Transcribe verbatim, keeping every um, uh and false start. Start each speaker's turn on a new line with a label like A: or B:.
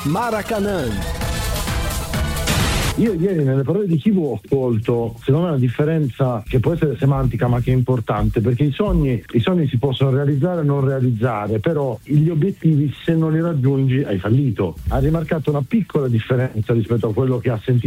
A: Maracanã.
B: Io ieri nelle parole di Chivu ho colto, secondo me, una differenza che può essere semantica ma che è importante, perché i sogni, i sogni si possono realizzare o non realizzare, però gli obiettivi, se non li raggiungi, hai fallito. Ha rimarcato una piccola differenza rispetto a quello che ha sentito